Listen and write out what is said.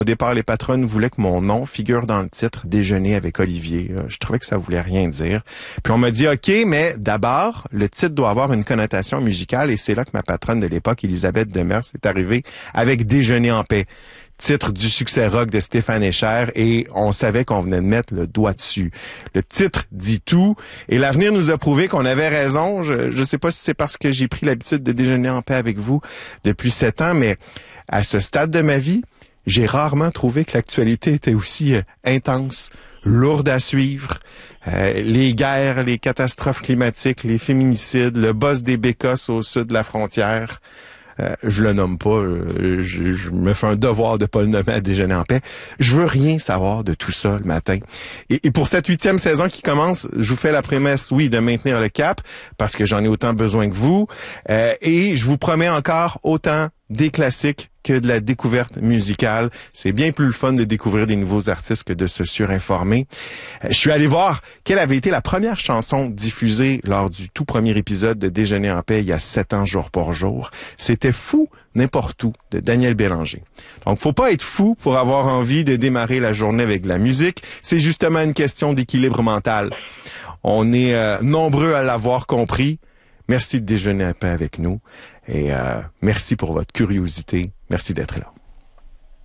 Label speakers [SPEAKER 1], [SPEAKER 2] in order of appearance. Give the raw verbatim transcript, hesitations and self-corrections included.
[SPEAKER 1] Au départ, les patronnes voulaient que mon nom figure dans le titre Déjeuner avec Olivier. Je trouvais que ça voulait rien dire. Puis on m'a dit, OK, mais d'abord, le titre doit avoir une connotation musicale et c'est là que ma patronne de l'époque, Elisabeth Demers, est arrivée avec Déjeuner en paix, titre du succès rock de Stéphane Escher, et on savait qu'on venait de mettre le doigt dessus. Le titre dit tout et l'avenir nous a prouvé qu'on avait raison. Je ne sais pas si c'est parce que j'ai pris l'habitude de déjeuner en paix avec vous depuis sept ans, mais à ce stade de ma vie, j'ai rarement trouvé que l'actualité était aussi euh, intense, lourde à suivre. Euh, les guerres, les catastrophes climatiques, les féminicides, le boss des bécosses au sud de la frontière. Euh, je le nomme pas, euh, je, je me fais un devoir de pas le nommer à Déjeuner en paix. Je veux rien savoir de tout ça le matin. Et, et pour cette huitième saison qui commence, je vous fais la promesse, oui, de maintenir le cap, parce que j'en ai autant besoin que vous. Euh, et je vous promets encore autant des classiques que de la découverte musicale. C'est bien plus le fun de découvrir des nouveaux artistes que de se surinformer. Euh, je suis allé voir quelle avait été la première chanson diffusée lors du tout premier épisode de Déjeuner en paix il y a sept ans jour pour jour. C'était Fou n'importe où de Daniel Bélanger. Donc, faut pas être fou pour avoir envie de démarrer la journée avec de la musique. C'est justement une question d'équilibre mental. On est euh, nombreux à l'avoir compris. Merci de déjeuner un peu avec nous et euh, merci pour votre curiosité. Merci d'être là.